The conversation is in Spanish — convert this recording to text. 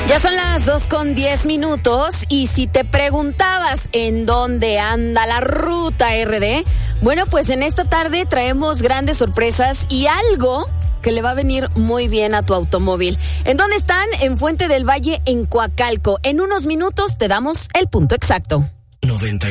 Ya son las 2:10 y si te preguntabas en dónde anda la ruta RD, bueno, pues en esta tarde traemos grandes sorpresas y algo que le va a venir muy bien a tu automóvil. ¿En dónde están? En Fuente del Valle, en Coacalco. En unos minutos te damos el punto exacto. 90